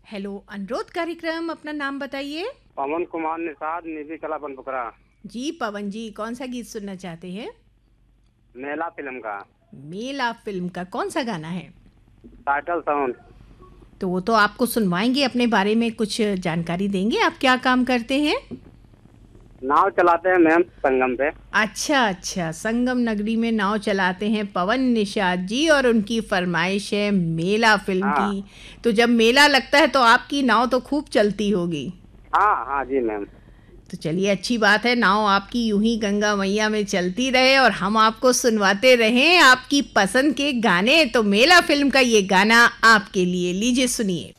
Hello अनुरोध कार्यक्रम, अपना नाम बताइए। पवन कुमार निषाद निधि कला बनपुकरा। जी पवन जी, कौन सा गीत सुनना चाहते हैं? मेला फिल्म का मेला फिल्म का कौन सा गाना है? Title sound. तो वो तो आपको सुनवाएंगे, अपने बारे में कुछ जानकारी देंगे। आप क्या काम करते हैं? नाव चलाते हैं मैम संगम पे। अच्छा अच्छा, संगम नगरी में नाव चलाते हैं पवन निषाद जी, और उनकी फरमाइश है मेला फिल्म हाँ की। तो जब मेला लगता है तो आपकी नाव तो खूब चलती होगी। हाँ हाँ जी मैम। तो चलिए, अच्छी बात है, नाव आपकी यूं ही गंगा मैया में चलती रहे और हम आपको सुनवाते रहें आपकी पसंद के गाने। तो मेला फिल्म का ये गाना आपके लिए, लीजिए सुनिए।